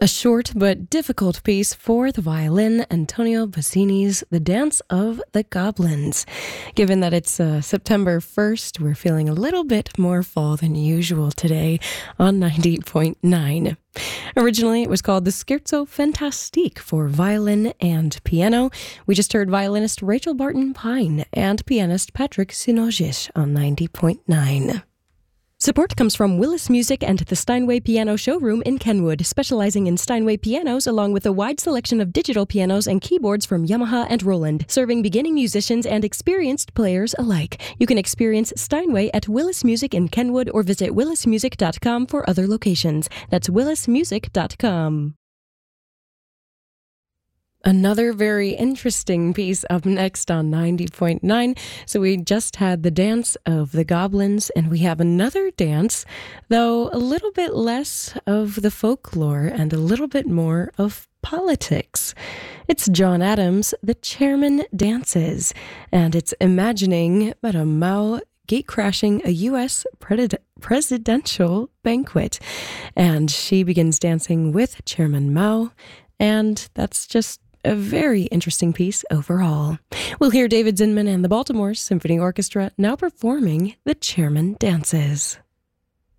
A short but difficult piece for the violin, Antonio Bassini's The Dance of the Goblins. Given that it's September 1st, we're feeling a little bit more fall than usual today on 90.9. Originally, it was called the Scherzo Fantastique for violin and piano. We just heard violinist Rachel Barton Pine and pianist Patrick Sinojic on 90.9. Support comes from Willis Music and the Steinway Piano Showroom in Kenwood, specializing in Steinway pianos along with a wide selection of digital pianos and keyboards from Yamaha and Roland, serving beginning musicians and experienced players alike. You can experience Steinway at Willis Music in Kenwood or visit willismusic.com for other locations. That's willismusic.com. Another very interesting piece up next on 90.9. So we just had the Dance of the Goblins, and we have another dance, though a little bit less of the folklore and a little bit more of politics. It's John Adams' The Chairman Dances, and it's imagining Madame Mao gate-crashing a U.S. presidential banquet. And she begins dancing with Chairman Mao, and that's just a very interesting piece overall. We'll hear David Zinman and the Baltimore Symphony Orchestra now performing The Chairman Dances.